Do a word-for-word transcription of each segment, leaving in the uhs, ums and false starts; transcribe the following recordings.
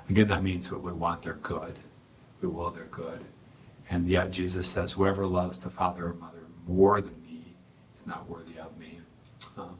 Again, that means that we want their good. We will their good. And yet Jesus says, whoever loves the father or mother more than me is not worthy of me. Um,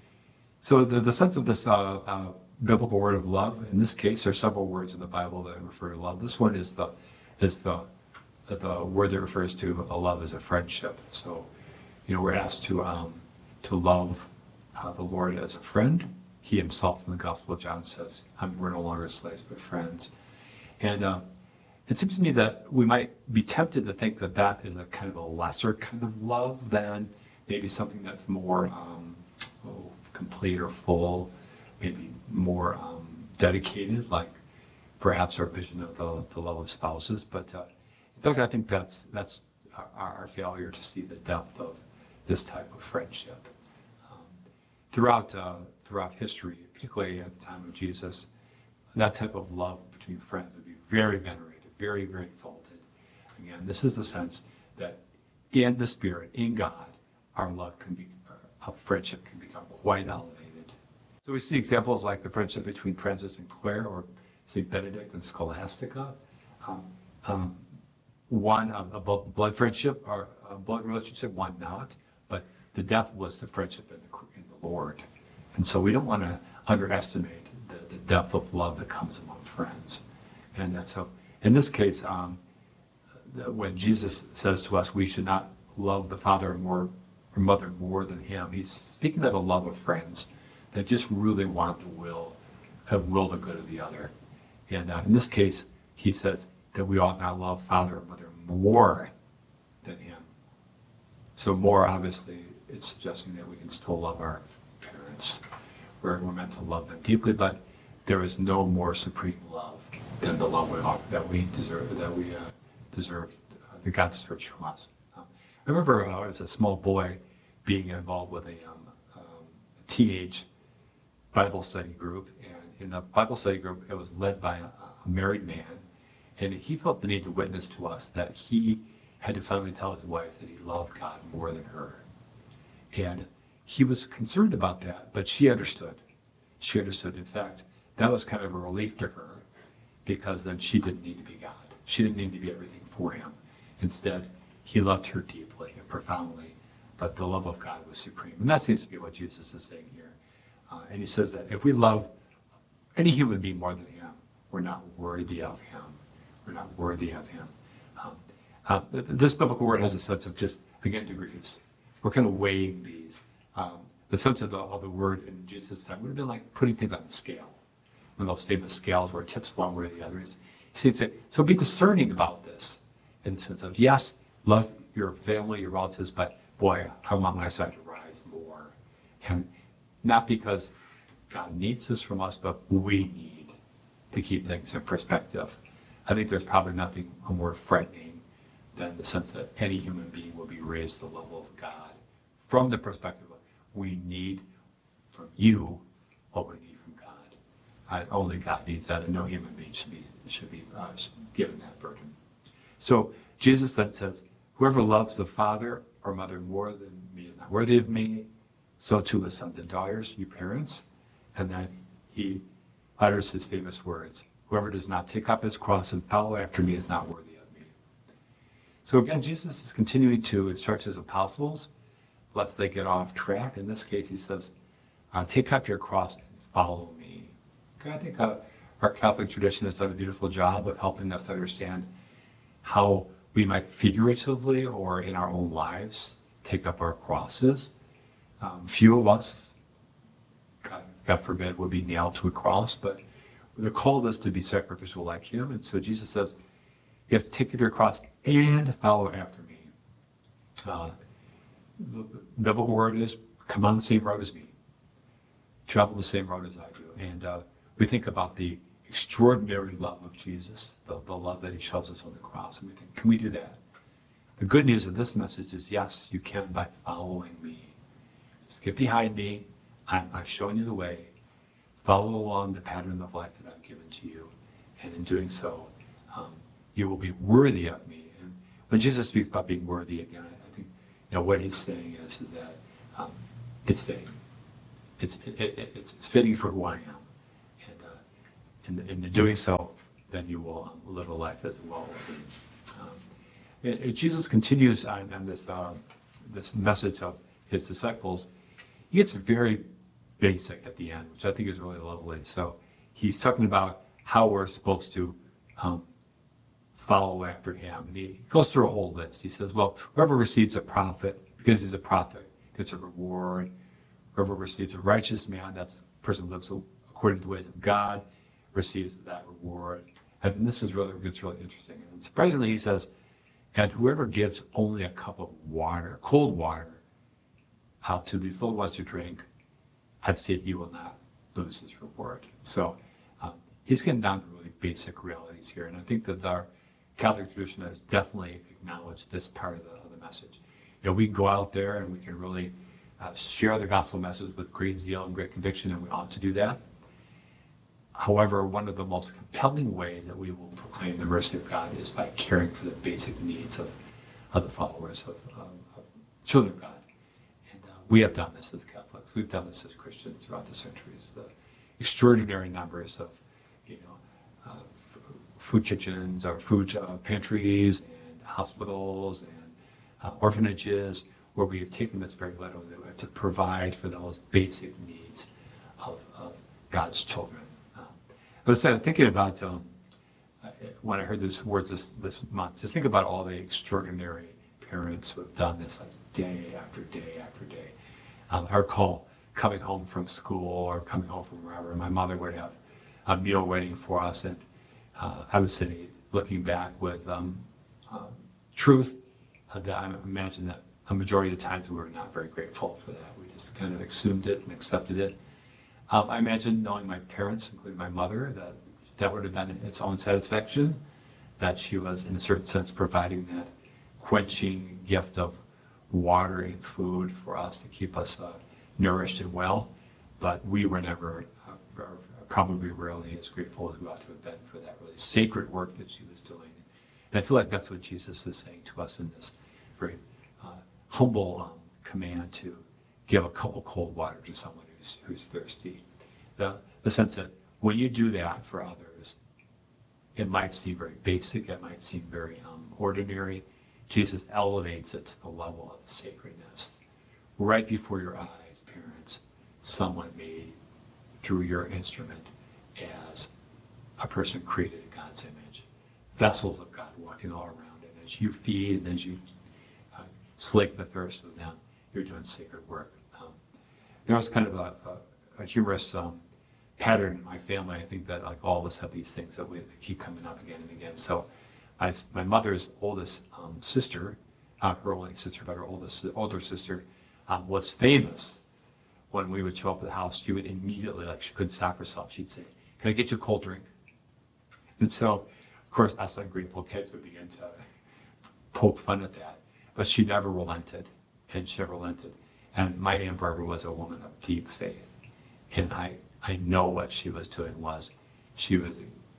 so the, the sense of this uh, uh, biblical word of love, in this case, there are several words in the Bible that refer to love. This one is the is the the word that refers to a love as a friendship. So, you know, we're asked to um, to love uh, the Lord as a friend. He himself in the Gospel of John says, we're no longer slaves but friends. And uh, it seems to me that we might be tempted to think that that is a kind of a lesser kind of love than maybe something that's more um, oh, complete or full, maybe more um, dedicated, like perhaps our vision of the, the love of spouses. But uh, in fact, I think that's that's our, our failure to see the depth of this type of friendship. Um, throughout uh, throughout history, particularly at the time of Jesus, that type of love between friends would be very venerated, very, very exalted. Again, this is the sense that in the Spirit, in God, our love can be, our friendship can become quite elevated. So we see examples like the friendship between Francis and Clare, or Saint Benedict and Scholastica. Um, um, one, a, a blood friendship, or a blood relationship, one not, but the depth was the friendship in the, in the Lord. And so we don't want to underestimate the, the depth of love that comes among friends. And that's so, in this case, um, when Jesus says to us we should not love the father more or mother more than him, he's speaking of a love of friends that just really want the will, have will the good of the other. And uh, in this case, he says that we ought not love father or mother more than him. So more, obviously, it's suggesting that we can still love our parents. We're, we're meant to love them deeply, but there is no more supreme love than the love we ought, that we deserve, that we uh, deserve, uh, that God deserves from us. Um, I remember uh, as a small boy being involved with a um, um, teenage Bible study group, and in the Bible study group, it was led by a, a married man, and he felt the need to witness to us that he had to finally tell his wife that he loved God more than her. And he was concerned about that, but she understood. She understood. In fact, that was kind of a relief to her, because then she didn't need to be God. She didn't need to be everything for him. Instead, he loved her deeply and profoundly, but the love of God was supreme. And that seems to be what Jesus is saying here. Uh, and he says that if we love any human being more than him, we're not worthy of him. We're not worthy of him. Um, uh, this biblical word has a sense of just, again, degrees. We're kind of weighing these. Um, the sense of the, of the word in Jesus' time would have been like putting things on a scale. One of those famous scales where it tips one way or the other. So, so be discerning about this in the sense of, yes, love your family, your relatives, but boy, I want my side to rise more. And not because God needs this from us, but we need to keep things in perspective. I think there's probably nothing more frightening than the sense that any human being will be raised to the level of God from the perspective of we need from you what we need from God. I, only God needs that, and no human being should be should be uh, given that burden. So Jesus then says, whoever loves the father or mother more than me is not worthy of me, so too his sons and daughters, you parents. And then he utters his famous words, whoever does not take up his cross and follow after me is not worthy of me. So again, Jesus is continuing to instruct his apostles, lest they get off track. In this case, he says, uh, take up your cross and follow me. Okay, I think uh, our Catholic tradition has done a beautiful job of helping us understand how we might figuratively or in our own lives take up our crosses. Um, few of us, God, God forbid, would be nailed to a cross, but the call is to be sacrificial like him. And so Jesus says, you have to take up your cross and follow after me. Uh, the biblical word is, come on the same road as me. Travel the same road as I do. And uh, we think about the extraordinary love of Jesus, the, the love that he shows us on the cross. And we think, can we do that? The good news of this message is, yes, you can by following me. Just get behind me. I'm, I've shown you the way. Follow along the pattern of life that I've given to you. And in doing so, um, you will be worthy of me. And when Jesus speaks about being worthy, again, I think you know what he's saying is, is that um, it's fitting. It's, it, it, it's, it's fitting for who I am. And, uh, and, and in doing so, then you will um, live a life as well. Um, and, and Jesus continues on, on this uh, this message of his disciples. He gets very basic at the end, which I think is really lovely. So he's talking about how we're supposed to um, follow after him. And he goes through a whole list. He says, well, whoever receives a prophet, because he's a prophet, gets a reward. Whoever receives a righteous man, that's the person who lives according to the ways of God, receives that reward. And this is really, gets really interesting. And surprisingly, he says, and whoever gives only a cup of water, cold water, out to these little ones to drink, I'd say he will not lose his reward. So um, he's getting down to really basic realities here. And I think that our Catholic tradition has definitely acknowledged this part of the, of the message. You know, we can go out there and we can really uh, share the gospel message with great zeal and great conviction, and we ought to do that. However, one of the most compelling ways that we will proclaim the mercy of God is by caring for the basic needs of, of the followers of, of, of children of God. And uh, we have done this as Catholics. We've done this as Christians throughout the centuries. The extraordinary numbers of, you know, uh, f- food kitchens or food uh, pantries and hospitals and uh, orphanages where we have taken this very literally to provide for those basic needs of, of God's children. But instead of thinking about, um, when I heard these words this, this month, just think about all the extraordinary parents who have done this like day after day after day. Um, I recall coming home from school or coming home from wherever, my mother would have a meal waiting for us, and uh, I was sitting looking back with um, um, truth uh, that I imagine that a majority of the times we were not very grateful for that. We just kind of assumed it and accepted it. Um, I imagine knowing my parents, including my mother, that that would have been its own satisfaction, that she was, in a certain sense, providing that quenching gift of water and food for us to keep us uh, nourished and well. But we were never, uh, probably rarely, as grateful as we ought to have been for that really sacred work that she was doing. And I feel like that's what Jesus is saying to us in this very uh, humble um, command to give a cup of cold water to someone who's, who's thirsty. The, the sense that when you do that for others, it might seem very basic, it might seem very um, ordinary. Jesus elevates it to the level of sacredness. Right before your eyes, parents, someone made through your instrument as a person created in God's image. Vessels of God walking all around it. As you feed and as you uh, slake the thirst of them, you're doing sacred work. Um, there was kind of a, a, a humorous um, pattern in my family. I think that like all of us have these things that we that keep coming up again and again. So I, my mother's oldest um, sister, uh, her only sister, but her oldest older sister, um, was famous. When we would show up at the house, she would immediately, like she couldn't stop herself, she'd say, "Can I get you a cold drink?" And so, of course, us ungrateful kids would begin to poke fun at that. But she never relented, and she never relented. And my Aunt Barbara was a woman of deep faith. And I, I know what she was doing was, she was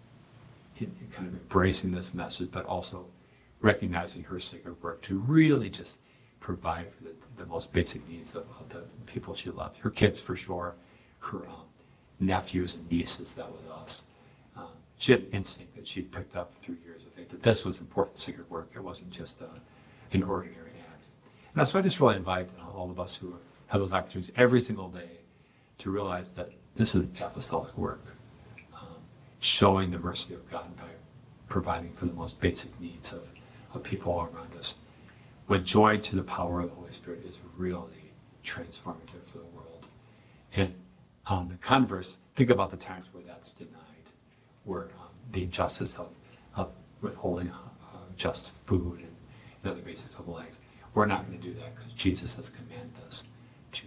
kind of embracing this message, but also recognizing her sacred work to really just provide for the, the most basic needs of, of the people she loved. Her kids, for sure, her um, nephews and nieces, that was us. Um, she had an instinct that she'd picked up through years of faith, that this was important sacred work. It wasn't just uh, an ordinary act. And that's why I just really invite all of us who have those opportunities every single day to realize that this is apostolic work, um, showing the mercy of God by providing for the most basic needs of, of people all around us. When joined to the power of the Holy Spirit is really transformative for the world. And on the converse, think about the times where that's denied, where um, the injustice of, of withholding uh, just food and, and other basics of life. We're not going to do that because Jesus has commanded us to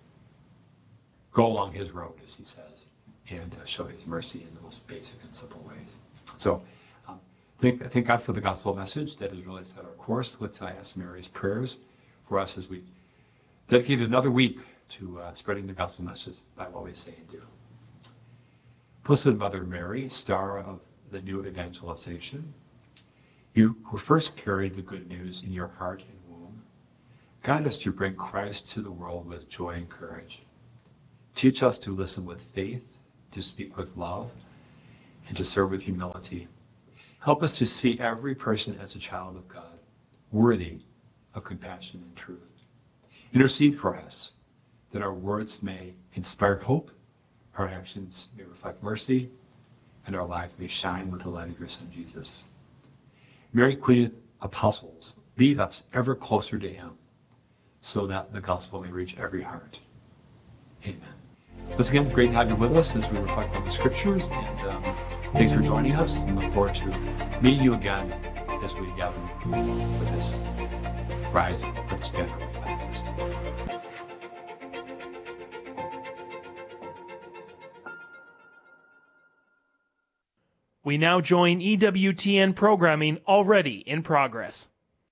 go along his road, as he says, and uh, show his mercy in the most basic and simple ways. So um, thank, thank God for the gospel message that has really set our course. Let's uh, ask Mary's prayers for us as we dedicate another week to uh, spreading the gospel message by what we say and do. Blessed Mother Mary, star of the new evangelization, you who first carried the good news in your heart and womb, guide us to bring Christ to the world with joy and courage. Teach us to listen with faith, to speak with love, and to serve with humility. Help us to see every person as a child of God, worthy of compassion and truth. Intercede for us, that our words may inspire hope, our actions may reflect mercy, and our lives may shine with the light of your Son, Jesus. Mary, Queen of Apostles, lead us ever closer to him, so that the gospel may reach every heart. Amen. Once again, great to have you with us as we reflect on the scriptures, and um, thanks for joining us, and look forward to meeting you again as we gather with this Rise, Let's Gather podcast. We now join E W T N programming already in progress.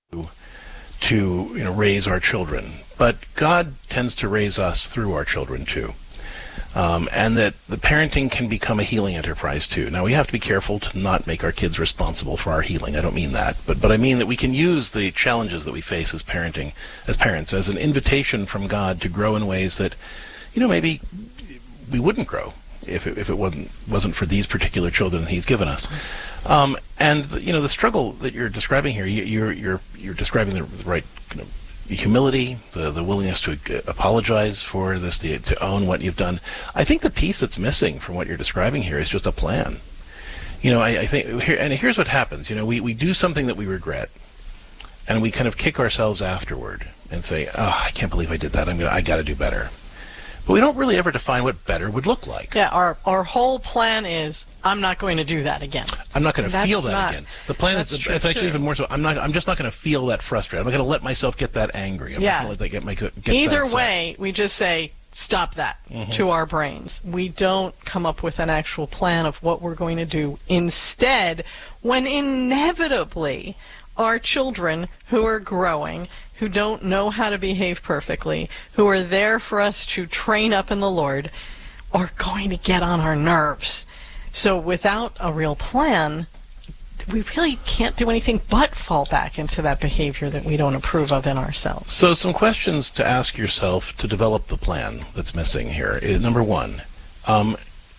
To you know, raise our children, but God tends to raise us through our children too. Um, and that the parenting can become a healing enterprise too. Now we have to be careful to not make our kids responsible for our healing. I don't mean that, but but I mean that we can use the challenges that we face as parenting, as parents, as an invitation from God to grow in ways that, you know, maybe we wouldn't grow if it, if it wasn't wasn't for these particular children He's given us. Um, and the, you know, the struggle that you're describing here, you, you're you're you're describing the, the right you know, humility, the the willingness to apologize for this, to, to own what you've done. I think the piece that's missing from what you're describing here is just a plan. You know, I, I think, here, and here's what happens. You know, we, we do something that we regret, and we kind of kick ourselves afterward and say, "Oh, I can't believe I did that. I'm gonna, I got to do better." But we don't really ever define what better would look like. Yeah, our our whole plan is, I'm not going to do that again. I'm not going to feel that not, again. The plan is, it's actually too. even more so. I'm not. I'm just not going to feel that frustrated. I'm not going to let myself get that angry. I'm yeah. not going to let that get my. Get Either that way, we just say, stop that mm-hmm. to our brains. We don't come up with an actual plan of what we're going to do. Instead, when inevitably our children who are growing, who don't know how to behave perfectly, who are there for us to train up in the Lord, are going to get on our nerves. So without a real plan, we really can't do anything but fall back into that behavior that we don't approve of in ourselves. So some questions to ask yourself to develop the plan that's missing here. Number one, um,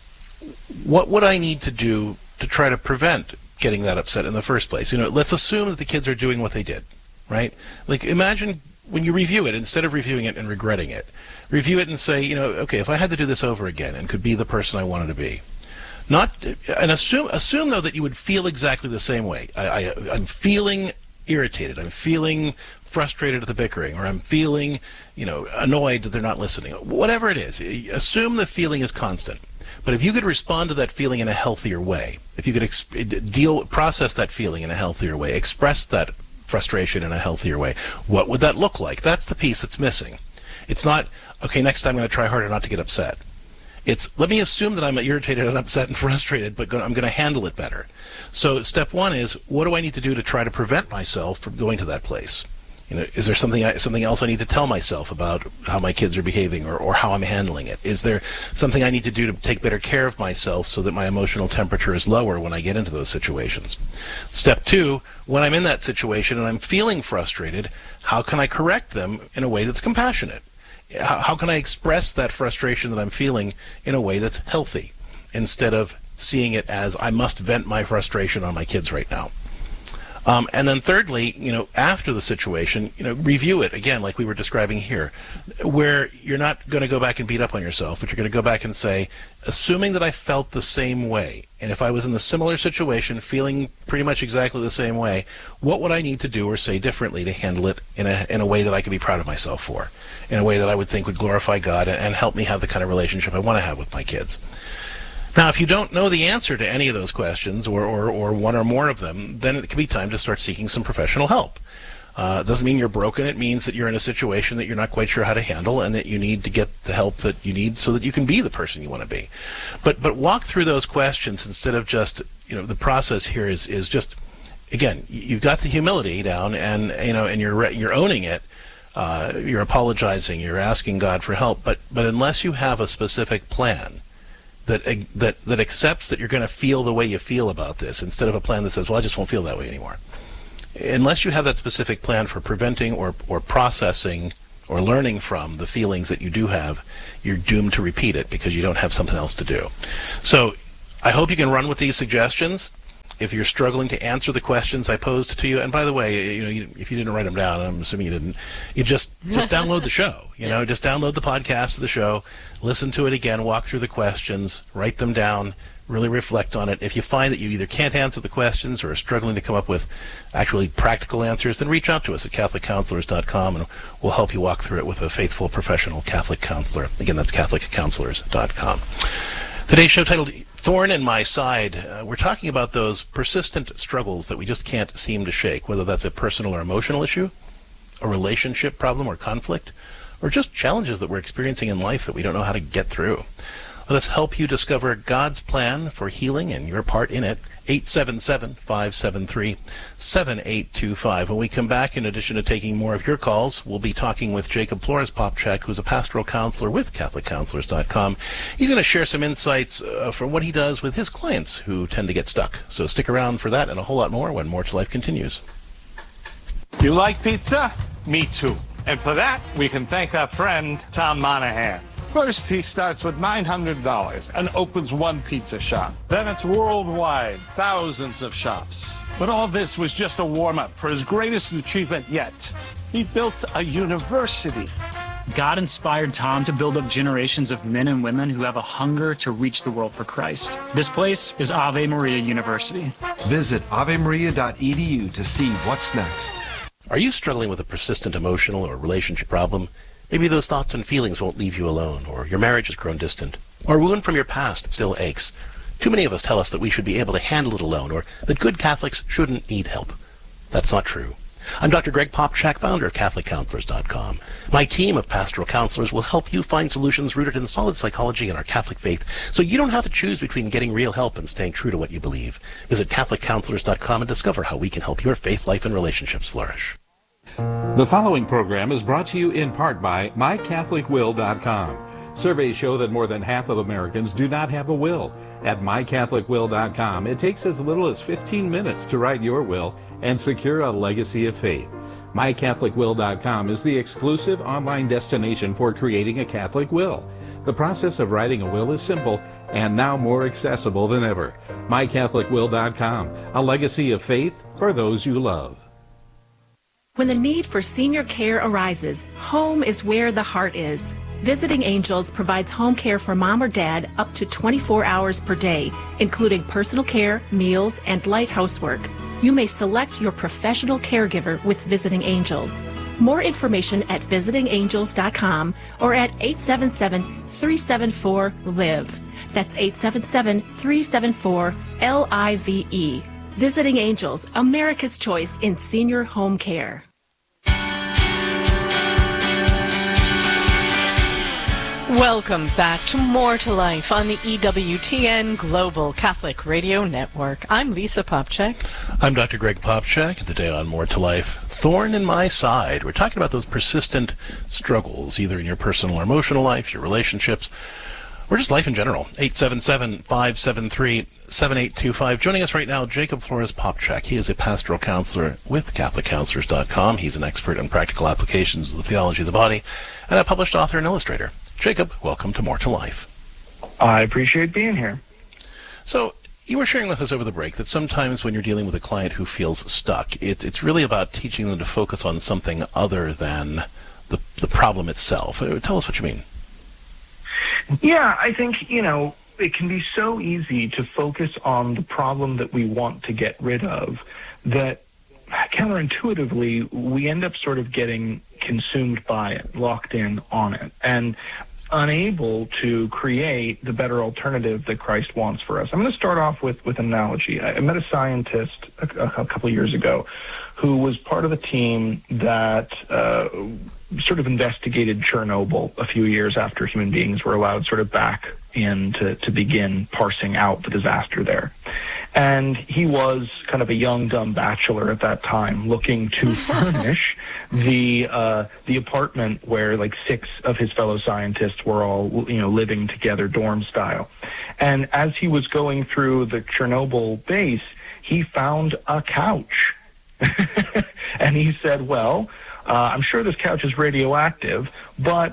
what would I need to do to try to prevent getting that upset in the first place? You know, let's assume that the kids are doing what they did, right? Like, imagine when you review it, instead of reviewing it and regretting it, review it and say, you know, okay, if I had to do this over again and could be the person I wanted to be, not, and assume, assume though that you would feel exactly the same way. I, I, I'm feeling irritated. I'm feeling frustrated at the bickering, or I'm feeling, you know, annoyed that they're not listening. Whatever it is, assume the feeling is constant. But if you could respond to that feeling in a healthier way, if you could exp- deal, process that feeling in a healthier way, express that frustration in a healthier way, what would that look like? That's the piece that's missing. It's not, okay, next time I'm going to try harder not to get upset. It's, let me assume that I'm irritated and upset and frustrated, but I'm going to handle it better. So step one is, what do I need to do to try to prevent myself from going to that place? You know, is there something I, something else I need to tell myself about how my kids are behaving, or, or how I'm handling it? Is there something I need to do to take better care of myself so that my emotional temperature is lower when I get into those situations? Step two, when I'm in that situation and I'm feeling frustrated, how can I correct them in a way that's compassionate? How, how can I express that frustration that I'm feeling in a way that's healthy, instead of seeing it as I must vent my frustration on my kids right now? Um, and then thirdly, you know, after the situation, you know, review it again, like we were describing here, where you're not going to go back and beat up on yourself, but you're going to go back and say, assuming that I felt the same way, and if I was in the similar situation, feeling pretty much exactly the same way, what would I need to do or say differently to handle it in a in a way that I could be proud of myself for, in a way that I would think would glorify God and, and help me have the kind of relationship I want to have with my kids? Now, if you don't know the answer to any of those questions, or, or, or one or more of them, then it could be time to start seeking some professional help. Uh, it doesn't mean you're broken. It means that you're in a situation that you're not quite sure how to handle, and that you need to get the help that you need so that you can be the person you want to be. But but walk through those questions instead of just, you know, the process here is is just, again, you've got the humility down, and you know, and you're you're owning it. Uh, you're apologizing. You're asking God for help. But but unless you have a specific plan that that that accepts that you're going to feel the way you feel about this, instead of a plan that says, well, I just won't feel that way anymore. Unless you have that specific plan for preventing or, or processing or learning from the feelings that you do have, you're doomed to repeat it because you don't have something else to do. So I hope you can run with these suggestions. If you're struggling to answer the questions I posed to you, and by the way, you know, you, if you didn't write them down, I'm assuming you didn't, you just just download the show. You know, just download the podcast of the show, listen to it again, walk through the questions, write them down, really reflect on it. If you find that you either can't answer the questions or are struggling to come up with actually practical answers, then reach out to us at Catholic Counselors dot com, and we'll help you walk through it with a faithful professional Catholic counselor. Again, that's Catholic Counselors dot com. Today's show titled Thorn in My Side. Uh, we're talking about those persistent struggles that we just can't seem to shake, whether that's a personal or emotional issue, a relationship problem or conflict, or just challenges that we're experiencing in life that we don't know how to get through. Let us help you discover God's plan for healing and your part in it. eight seven seven, five seven three, seven eight two five. When we come back, in addition to taking more of your calls, we'll be talking with Jacob Flores-Popcak, who's a pastoral counselor with Catholic Counselors dot com. He's going to share some insights uh, from what he does with his clients who tend to get stuck. So stick around for that and a whole lot more when More to Life continues. You like pizza? Me too. And for that, we can thank our friend, Tom Monahan. First, he starts with nine hundred dollars and opens one pizza shop. Then it's worldwide, thousands of shops. But all this was just a warm-up for his greatest achievement yet. He built a university. God inspired Tom to build up generations of men and women who have a hunger to reach the world for Christ. This place is Ave Maria University. Visit ave maria dot e d u to see what's next. Are you struggling with a persistent emotional or relationship problem? Maybe those thoughts and feelings won't leave you alone, or your marriage has grown distant, or a wound from your past still aches. Too many of us tell us that we should be able to handle it alone, or that good Catholics shouldn't need help. That's not true. I'm Doctor Greg Popcak, founder of Catholic Counselors dot com. My team of pastoral counselors will help you find solutions rooted in solid psychology and our Catholic faith, so you don't have to choose between getting real help and staying true to what you believe. Visit Catholic Counselors dot com and discover how we can help your faith life and relationships flourish. The following program is brought to you in part by my catholic will dot com. Surveys show that more than half of Americans do not have a will. At my catholic will dot com, it takes as little as fifteen minutes to write your will and secure a legacy of faith. my catholic will dot com is the exclusive online destination for creating a Catholic will. The process of writing a will is simple and now more accessible than ever. my catholic will dot com, a legacy of faith for those you love. When the need for senior care arises, home is where the heart is. Visiting Angels provides home care for mom or dad up to twenty-four hours per day, including personal care, meals, and light housework. You may select your professional caregiver with Visiting Angels. More information at visiting angels dot com or at eight seven seven, three seven four, L I V E. That's eight seven seven, three seven four, L I V E. Visiting Angels, America's choice in senior home care. Welcome back to More to Life on the E W T N Global Catholic Radio Network. I'm Lisa Popcak. I'm Doctor Greg Popcak, and today on More to Life, Thorn in My Side. We're talking about those persistent struggles, either in your personal or emotional life, your relationships, or just life in general. eight seven seven, five seven three, seven eight two five. Joining us right now, Jacob Flores-Popcak. He is a pastoral counselor with Catholic Counselors dot com. He's an expert in practical applications of the theology of the body and a published author and illustrator. Jacob, welcome to More to Life. I appreciate being here. So, you were sharing with us over the break that sometimes when you're dealing with a client who feels stuck, it's it's really about teaching them to focus on something other than the the problem itself. Tell us what you mean. Yeah, I think, you know, it can be so easy to focus on the problem that we want to get rid of that counterintuitively we end up sort of getting consumed by it, locked in on it, and unable to create the better alternative that Christ wants for us. I'm going to start off with, with an analogy. I met a scientist a, a couple of years ago who was part of the team that uh, sort of investigated Chernobyl a few years after human beings were allowed sort of back in to, to begin parsing out the disaster there. And he was kind of a young, dumb bachelor at that time, looking to furnish the uh, the apartment where like six of his fellow scientists were all, you know, living together, dorm style. And as he was going through the Chernobyl base, he found a couch, and he said, "Well, uh, I'm sure this couch is radioactive, but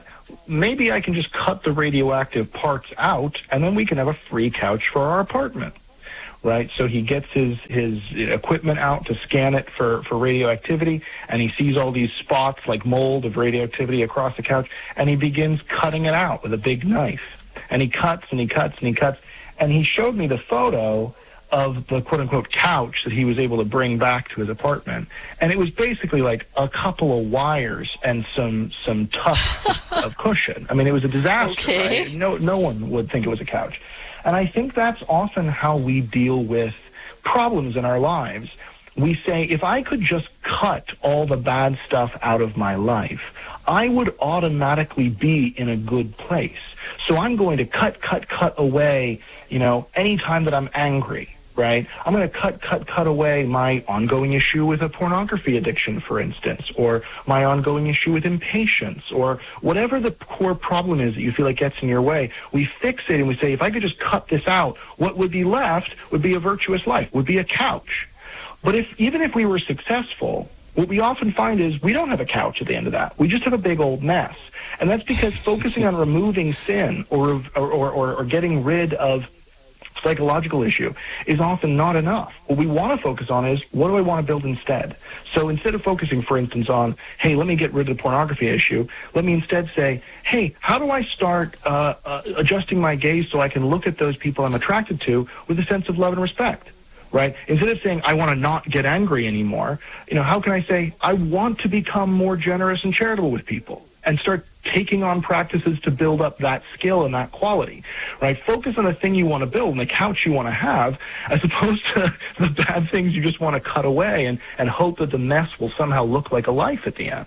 maybe I can just cut the radioactive parts out, and then we can have a free couch for our apartment. Right, so he gets his his equipment out to scan it for, for radioactivity, and he sees all these spots like mold of radioactivity across the couch, and he begins cutting it out with a big knife. And he cuts and he cuts and he cuts, and he showed me the photo of the quote-unquote couch that he was able to bring back to his apartment, and it was basically like a couple of wires and some some tufts of cushion. I mean, it was a disaster. Okay. Right? No, no one would think it was a couch. And I think that's often how we deal with problems in our lives. We say, if I could just cut all the bad stuff out of my life, I would automatically be in a good place. So I'm going to cut, cut, cut away, you know, anytime that I'm angry, right? I'm going to cut, cut, cut away my ongoing issue with a pornography addiction, for instance, or my ongoing issue with impatience, or whatever the core problem is that you feel like gets in your way. We fix it and we say, if I could just cut this out, what would be left would be a virtuous life, would be a couch. But if even if we were successful, what we often find is we don't have a couch at the end of that. We just have a big old mess. And that's because focusing on removing sin or or, or, or getting rid of psychological issue is often not enough. What we want to focus on is, what do I want to build instead? So instead of focusing, for instance, on, hey, let me get rid of the pornography issue, let me instead say, hey, how do I start uh, uh, adjusting my gaze so I can look at those people I'm attracted to with a sense of love and respect? Right? Instead of saying, I want to not get angry anymore, you know, how can I say, I want to become more generous and charitable with people, and start taking on practices to build up that skill and that quality, right? Focus on the thing you want to build and the couch you want to have, as opposed to the bad things you just want to cut away and, and hope that the mess will somehow look like a life at the end.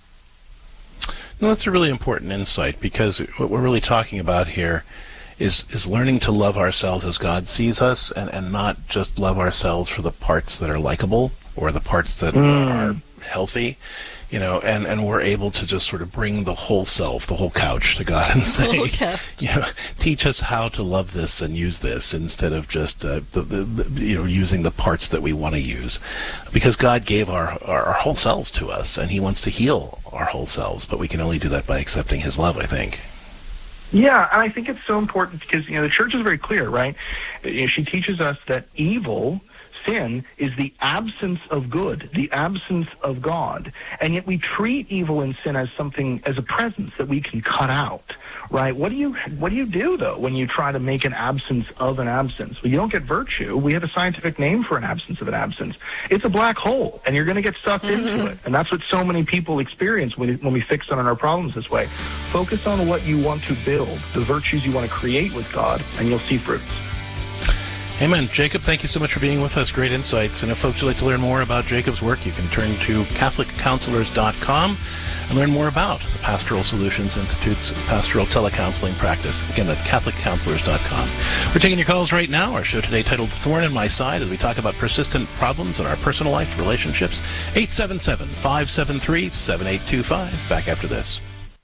No, that's a really important insight, because what we're really talking about here is is learning to love ourselves as God sees us, and, and not just love ourselves for the parts that are likable or the parts that mm. are healthy. You know, and, and we're able to just sort of bring the whole self, the whole couch to God and say, okay. you know, teach us how to love this and use this, instead of just, uh, the, the, the, you know, using the parts that we want to use. Because God gave our, our, our whole selves to us, and he wants to heal our whole selves, but we can only do that by accepting his love, I think. Yeah, and I think it's so important because, you know, the church is very clear, right? She teaches us that evil, sin, is the absence of good, the absence of God. And yet we treat evil and sin as something, as a presence that we can cut out, right? What do you what do you do, though, when you try to make an absence of an absence? Well, you don't get virtue. We have a scientific name for an absence of an absence. It's a black hole, and you're going to get sucked mm-hmm. into it. And that's what so many people experience when, when we fix on our problems this way. Focus on what you want to build, the virtues you want to create with God, and you'll see fruits. Amen. Jacob, thank you so much for being with us. Great insights. And if folks would like to learn more about Jacob's work, you can turn to Catholic Counselors dot com and learn more about the Pastoral Solutions Institute's pastoral telecounseling practice. Again, that's Catholic Counselors dot com. We're taking your calls right now. Our show today titled Thorn in My Side, as we talk about persistent problems in our personal life, relationships. eight seven seven, five seven three, seven eight two five. Back after this.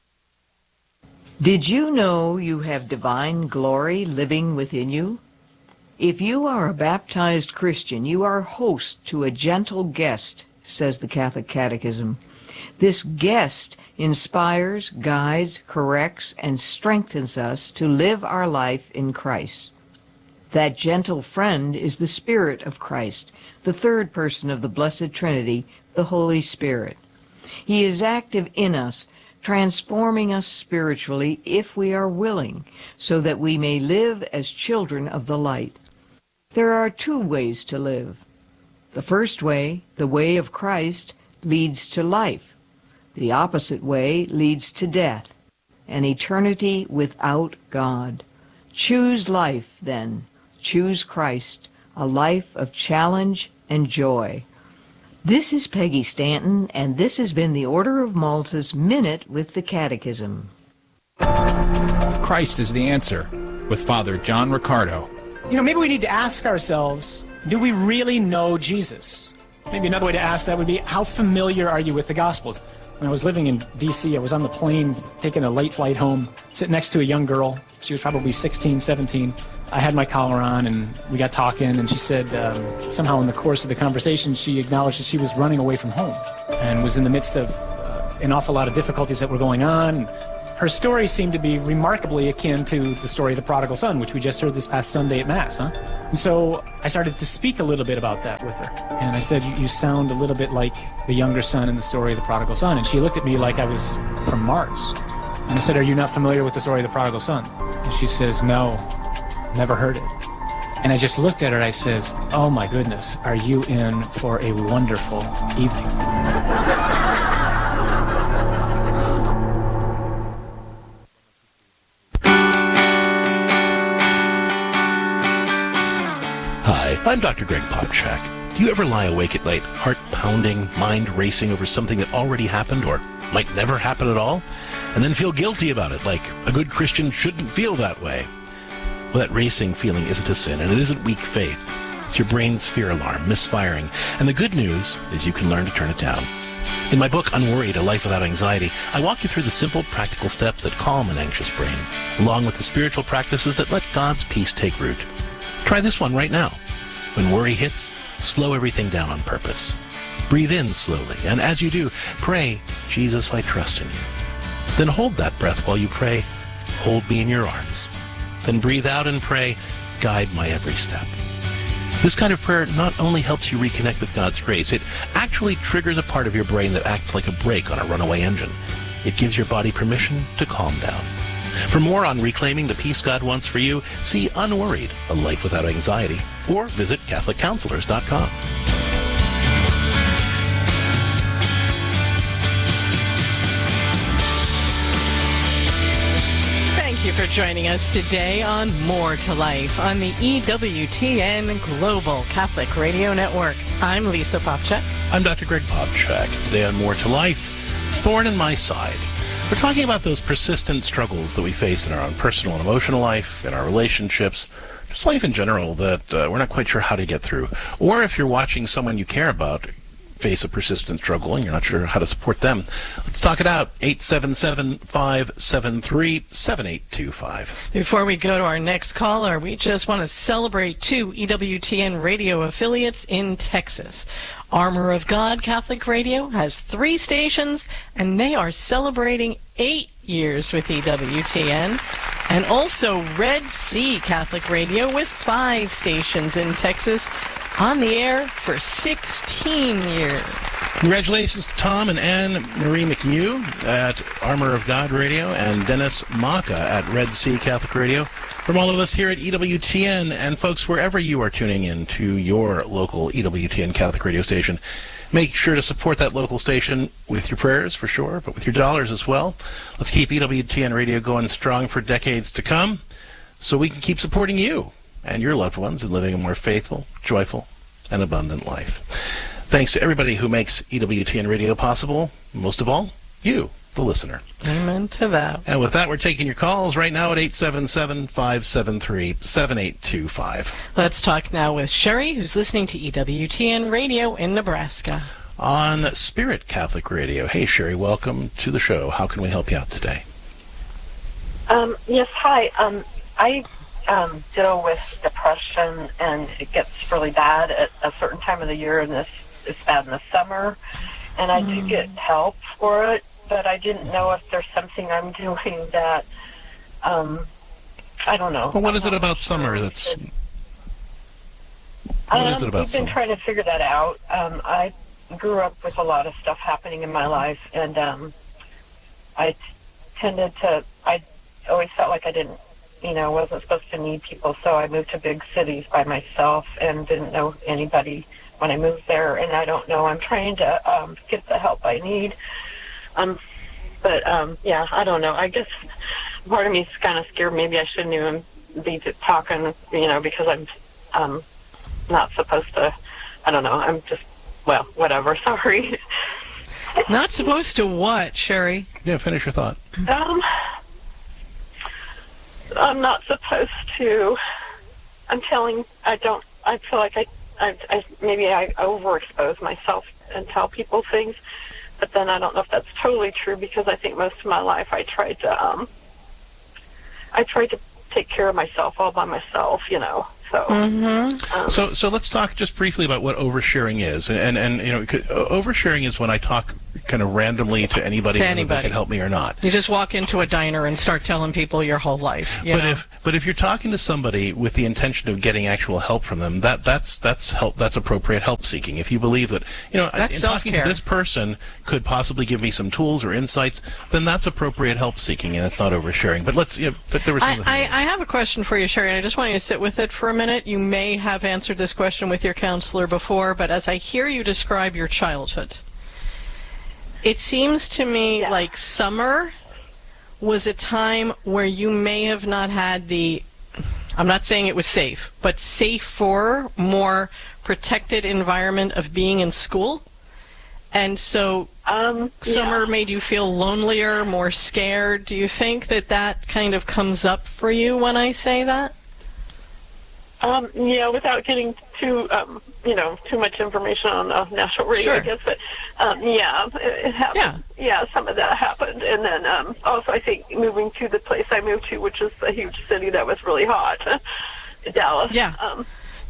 Did you know you have divine glory living within you? If you are a baptized Christian, you are host to a gentle guest, says the Catholic Catechism. This guest inspires, guides, corrects, and strengthens us to live our life in Christ. That gentle friend is the Spirit of Christ, the third person of the Blessed Trinity, the Holy Spirit. He is active in us, transforming us spiritually if we are willing, so that we may live as children of the light. There are two ways to live. The first way, the way of Christ, leads to life. The opposite way leads to death, an eternity without God. Choose life, then. Choose Christ, a life of challenge and joy. This is Peggy Stanton, and this has been the Order of Malta's Minute with the Catechism. Christ is the answer, with Father John Riccardo. You know, maybe we need to ask ourselves, do we really know Jesus? Maybe another way to ask that would be, how familiar are you with the Gospels? When I was living in D C, I was on the plane taking a late flight home, sitting next to a young girl. She was probably sixteen, seventeen. I had my collar on, and we got talking, and she said um, somehow in the course of the conversation, she acknowledged that she was running away from home and was in the midst of uh, an awful lot of difficulties that were going on. her story seemed to be remarkably akin to the story of the prodigal son, which we just heard this past Sunday at Mass, huh? And so I started to speak a little bit about that with her. And I said, you, you sound a little bit like the younger son in the story of the prodigal son. And she looked at me like I was from Mars. And I said, are you not familiar with the story of the prodigal son? And she says, no, never heard it. And I just looked at her, I says, oh my goodness, are you in for a wonderful evening? Hi, I'm Doctor Greg Popchak. Do you ever lie awake at night, heart pounding, mind racing over something that already happened or might never happen at all, and then feel guilty about it, like a good Christian shouldn't feel that way? Well, that racing feeling isn't a sin, and it isn't weak faith. It's your brain's fear alarm misfiring, and the good news is you can learn to turn it down. In my book, Unworried, A Life Without Anxiety, I walk you through the simple, practical steps that calm an anxious brain, along with the spiritual practices that let God's peace take root. Try this one right now. When worry hits, slow everything down on purpose. Breathe in slowly, and as you do, pray, Jesus, I trust in you. Then hold that breath while you pray, hold me in your arms. Then breathe out and pray, guide my every step. This kind of prayer not only helps you reconnect with God's grace, it actually triggers a part of your brain that acts like a brake on a runaway engine. It gives your body permission to calm down. For more on reclaiming the peace God wants for you, see Unworried, A Life Without Anxiety, or visit Catholic Counselors dot com. Thank you for joining us today on More to Life on the E W T N Global Catholic Radio Network. I'm Lisa Popchak. I'm Doctor Greg Popchak. Today on More to Life, Thorn in My Side. We're talking about those persistent struggles that we face in our own personal and emotional life, in our relationships, just life in general, that uh, we're not quite sure how to get through. Or if you're watching someone you care about face a persistent struggle and you're not sure how to support them, let's talk it out. eight seven seven, five seven three, seven eight two five. Before we go to our next caller, we just want to celebrate two E W T N radio affiliates in Texas. Armor of God Catholic Radio has three stations, and they are celebrating eight years with E W T N. And also Red Sea Catholic Radio with five stations in Texas, on the air for sixteen years. Congratulations to Tom and Anne Marie McHugh at Armor of God Radio and Dennis Maka at Red Sea Catholic Radio. From all of us here at E W T N, and folks, wherever you are tuning in to your local E W T N Catholic radio station, make sure to support that local station with your prayers, for sure, but with your dollars as well. Let's keep E W T N Radio going strong for decades to come so we can keep supporting you and your loved ones in living a more faithful, joyful, and abundant life. Thanks to everybody who makes E W T N Radio possible, most of all, you, the listener. Amen to that. And with that, we're taking your calls right now at eight seven seven, five seven three, seven eight two five. Let's talk now with Sherry, who's listening to E W T N Radio in Nebraska. On Spirit Catholic Radio. Hey, Sherry, welcome to the show. How can we help you out today? Um, yes, hi. Um, I um, deal with depression, and it gets really bad at a certain time of the year, and this is bad in the summer. And I do get help for it, but I didn't know if there's something I'm doing that, um, I don't know. Well, what is it about summer that's... What um, is it about I've been summer? trying to figure that out. Um, I grew up with a lot of stuff happening in my life, and um, I t- tended to... I always felt like I didn't, you know, wasn't supposed to need people, so I moved to big cities by myself and didn't know anybody when I moved there, and I don't know. I'm trying to um, get the help I need. Um, but, um, yeah, I don't know. I guess part of me is kind of scared. Maybe I shouldn't even be talking, you know, because I'm um, not supposed to, I don't know. I'm just, well, whatever. Sorry. Not supposed to what, Sherry? Yeah, finish your thought. Um, I'm not supposed to. I'm telling, I don't, I feel like I, I, I maybe I overexpose myself and tell people things. But then I don't know if that's totally true, because I think most of my life I tried to, um, I tried to take care of myself all by myself, you know. So, Mm-hmm. um, So, so let's talk just briefly about what oversharing is, and and, and you know, c- oversharing is when I talk kind of randomly to anybody, To whether anybody. they can help me or not. You just walk into a diner and start telling people your whole life. You But know? if but if you're talking to somebody with the intention of getting actual help from them, that that's that's help that's appropriate help seeking. If you believe that you know, That's in talking to self-care. this person could possibly give me some tools or insights, then that's appropriate help seeking, and it's not oversharing. But let's. You know, but there was I, something. I, I have a question for you, Sherry, and I just want you to sit with it for a minute. You may have answered this question with your counselor before, but as I hear you describe your childhood, it seems to me Yeah. like summer was a time where you may have not had the, I'm not saying it was safe, but safer, more protected environment of being in school. And so um, summer yeah. made you feel lonelier, more scared. Do you think that that kind of comes up for you when I say that? Um, yeah, without getting too, um, you know, too much information on uh, national radio, I Sure. guess. But um, yeah, it, it happened. Yeah. yeah, some of that happened, and then um, also I think moving to the place I moved to, which is a huge city that was really hot, Dallas. Yeah. Um,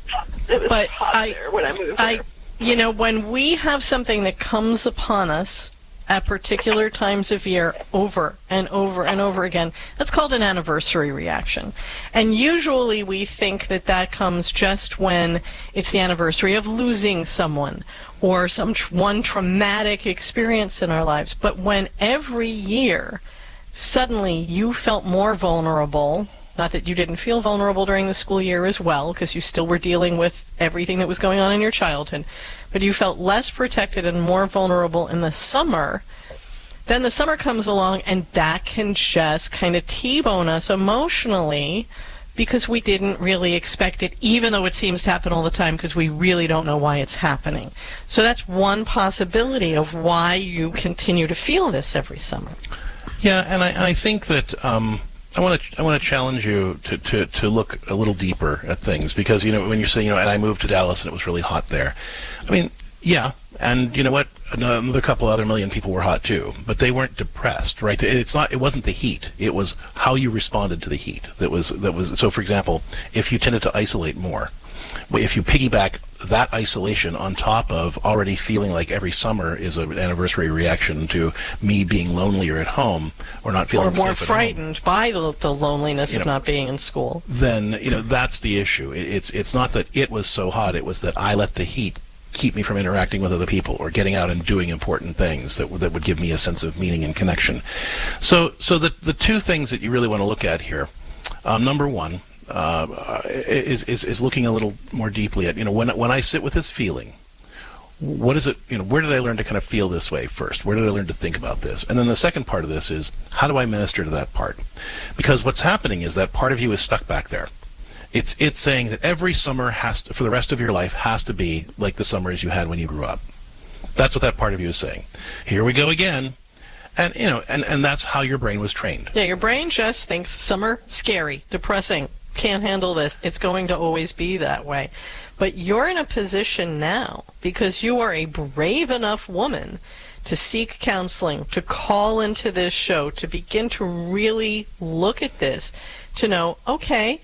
it was But hot I- there when I moved I, there. you know, when we have something that comes upon us at particular times of year over and over and over again, that's called an anniversary reaction. And usually we think that that comes just when it's the anniversary of losing someone or some tr- one traumatic experience in our lives. But when every year suddenly you felt more vulnerable, not that you didn't feel vulnerable during the school year as well, because you still were dealing with everything that was going on in your childhood, but you felt less protected and more vulnerable in the summer, then the summer comes along and that can just kind of T-bone us emotionally because we didn't really expect it, even though it seems to happen all the time because we really don't know why it's happening. So that's one possibility of why you continue to feel this every summer. Yeah, and I, and I think that um, I want to I want to challenge you to, to, to look a little deeper at things, because you know when you're saying, you know, and I moved to Dallas and it was really hot there. I mean, yeah, and you know what? Another couple other million people were hot too, but they weren't depressed, right? It's not. It wasn't the heat. It was how you responded to the heat. That was that was. So, for example, if you tended to isolate more, if you piggyback that isolation on top of already feeling like every summer is an anniversary reaction to me being lonelier at home or not feeling Or more safe at home, frightened by the, the loneliness You of know, not being in school. then you know that's the issue. It- It's it's not that it was so hot. It was that I let the heat keep me from interacting with other people or getting out and doing important things that w- that would give me a sense of meaning and connection. So so the the two things that you really want to look at here, um, number one, uh, is, is is looking a little more deeply at, you know, when when I sit with this feeling, what is it, you know, where did I learn to kind of feel this way first? Where did I learn to think about this? And then the second part of this is, how do I minister to that part? Because what's happening is that part of you is stuck back there. It's it's saying that every summer has to, for the rest of your life, has to be like the summers you had when you grew up. That's what that part of you is saying. Here we go again. And, you know, and, and that's how your brain was trained. Yeah, your brain just thinks summer, scary, depressing, can't handle this. It's going to always be that way. But you're in a position now, because you are a brave enough woman to seek counseling, to call into this show, to begin to really look at this, to know, okay,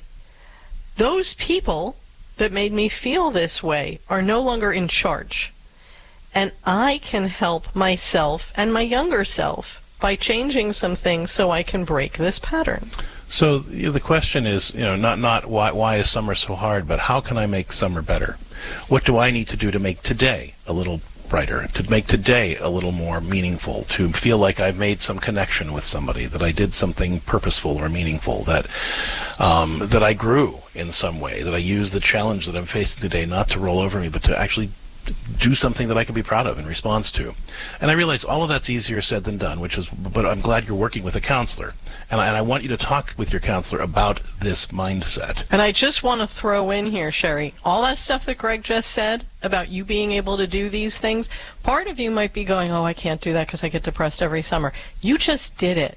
those people that made me feel this way are no longer in charge. And I can help myself and my younger self by changing some things so I can break this pattern. So you know, the question is, you know, not not why why is summer so hard, but how can I make summer better? What do I need to do to make today a little brighter, to make today a little more meaningful, to feel like I've made some connection with somebody, that I did something purposeful or meaningful, that um, that I grew in some way, that I used the challenge that I'm facing today not to roll over me, but to actually do something that I can be proud of in response to. And I realize all of that's easier said than done, which is, but I'm glad you're working with a counselor. And I, and I want you to talk with your counselor about this mindset. And I just want to throw in here, Sherry, all that stuff that Greg just said about you being able to do these things, part of you might be going, oh, I can't do that because I get depressed every summer. You just did it.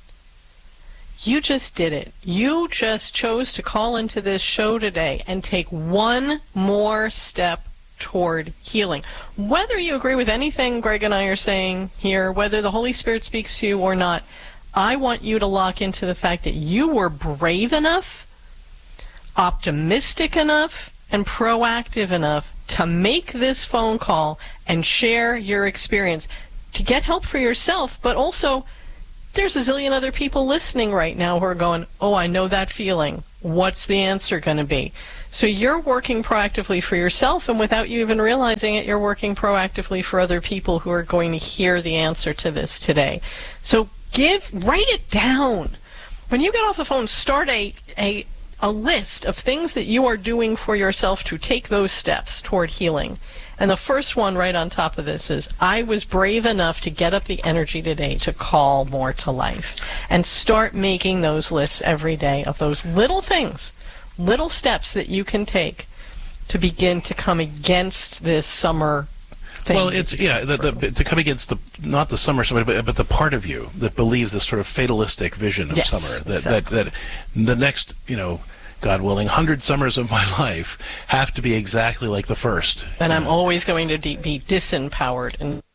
You just did it. You just chose to call into this show today and take one more step toward healing. Whether you agree with anything Greg and I are saying here, whether the Holy Spirit speaks to you or not, I want you to lock into the fact that you were brave enough optimistic enough and proactive enough to make this phone call and share your experience to get help for yourself, but also there's a zillion other people listening right now who are going, oh, I know that feeling. What's the answer going to be? So you're working proactively for yourself, and without you even realizing it, you're working proactively for other people who are going to hear the answer to this today. So give, write it down. When you get off the phone, start a, a, a list of things that you are doing for yourself to take those steps toward healing. And the first one right on top of this is, I was brave enough to get up the energy today to call more to life. And start making those lists every day of those little things, little steps that you can take to begin to come against this summer thing. Well, it's, yeah, the, the, to come against the, not the summer, but, but the part of you that believes this sort of fatalistic vision of yes, summer. That, exactly. that, that the next, you know, God willing, one hundred summers of my life have to be exactly like the first. And I'm always going to de- be disempowered. And